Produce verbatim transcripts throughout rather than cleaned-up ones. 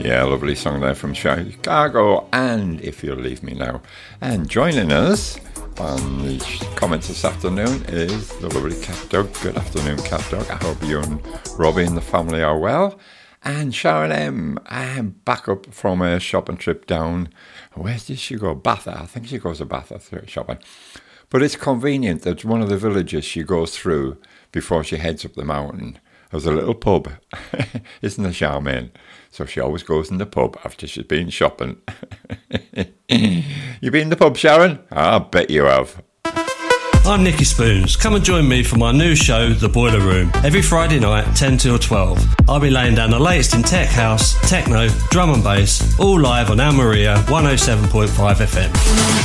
Yeah, lovely song there from Chicago, and If You'll Leave Me Now. And joining us on the comments this afternoon is the lovely Cat Dog. Good afternoon, Cat Dog. I hope you and Robbie and the family are well. And Sharon M, I'm back up from a shopping trip down, where did she go? Bath. I think she goes to Bath shopping. But it's convenient that one of the villages she goes through before she heads up the mountain, there's a little pub, isn't there, Charmaine? So she always goes in the pub after she's been shopping. You been in the pub, Sharon? I bet you have. I'm Nicky Spoons. Come and join me for my new show, The Boiler Room. Every Friday night, ten till twelve. I'll be laying down the latest in tech house, techno, drum and bass, all live on Al Maria one oh seven point five F M.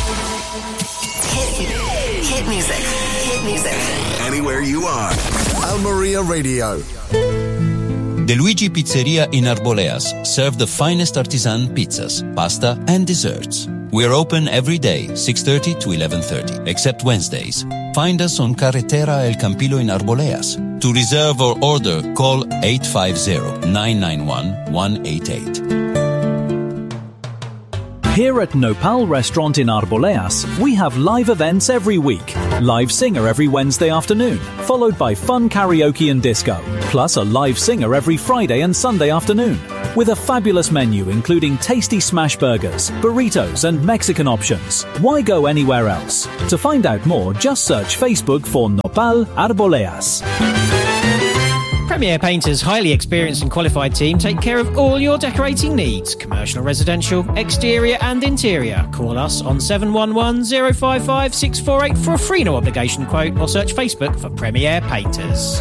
Hit, hit music. Hit music. Anywhere you are. Al Maria Radio. De Luigi Pizzeria in Arboleas serve the finest artisan pizzas, pasta and desserts. We're open every day, six thirty to eleven thirty, except Wednesdays. Find us on Carretera El Campillo in Arboleas. To reserve or order, call eight five zero, nine nine one, one eight eight. Here at Nopal Restaurant in Arboleas, we have live events every week. Live singer every Wednesday afternoon, followed by fun karaoke and disco. Plus a live singer every Friday and Sunday afternoon. With a fabulous menu including tasty smash burgers, burritos and Mexican options. Why go anywhere else? To find out more, just search Facebook for Nopal Arboleas. Premier Painters' highly experienced and qualified team take care of all your decorating needs, commercial, residential, exterior and interior. Call us on seven one one, zero five five, six four eight for a free no obligation quote, or search Facebook for Premier Painters.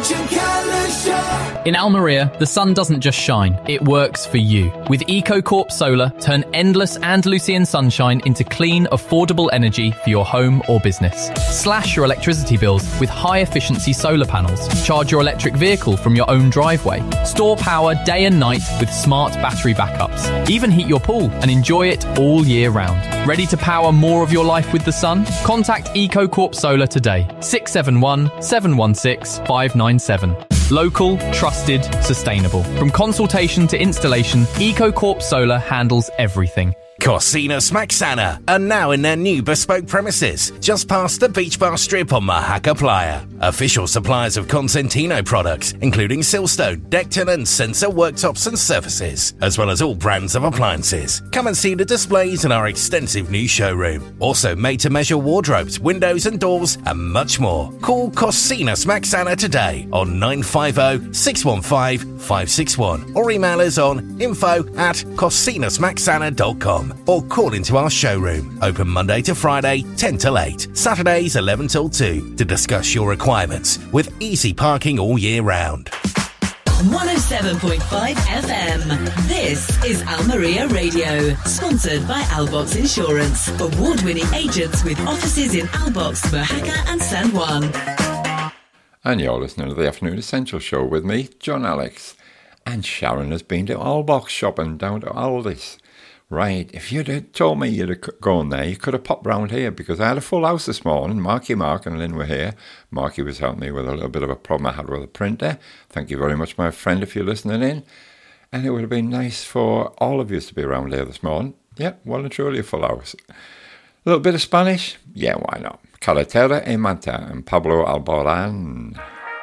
In Almeria, the sun doesn't just shine, it works for you. With EcoCorp Solar, turn endless Andalusian sunshine into clean, affordable energy for your home or business. Slash your electricity bills with high-efficiency solar panels. Charge your electric vehicle from your own driveway. Store power day and night with smart battery backups. Even heat your pool and enjoy it all year round. Ready to power more of your life with the sun? Contact EcoCorp Solar today. six seven one, seven one six, five nine seven. Local, trusted, sustainable. From consultation to installation, EcoCorp Solar handles everything. Cocina Smaxana are now in their new bespoke premises, just past the Beach Bar Strip on Mahaca Playa. Official suppliers of Consentino products, including Silstone, Decton and Sensor worktops and surfaces, as well as all brands of appliances. Come and see the displays in our extensive new showroom. Also made-to-measure wardrobes, windows and doors, and much more. Call Cocina Smaxana today on nine five zero, six one five, five six one or email us on info at cocina smaxana dot com. Or call into our showroom, open Monday to Friday, ten till eight, Saturdays eleven till two, to discuss your requirements, with easy parking all year round. one oh seven point five F M. This is Almeria Radio, sponsored by Albox Insurance, award-winning agents with offices in Albox, Mojaca and San Juan. And you're listening to the Afternoon Essential Show with me, John Alex. And Sharon has been to Albox shopping down to Aldi's. Right, if you'd have told me you'd have gone there, you could have popped round here, because I had a full house this morning. Marky Mark and Lynn were here. Marky was helping me with a little bit of a problem I had with the printer. Thank you very much, my friend, if you're listening in. And it would have been nice for all of you to be around here this morning. Yeah, well and truly a full house. A little bit of Spanish? Yeah, why not? Carretera y Manta and Pablo Alborán.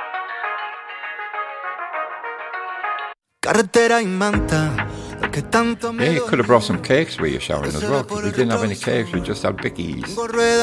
Carretera y Manta. Yeah, you could have brought some cakes with you, Sharon, as well, because we didn't have any cakes, we just had bickies.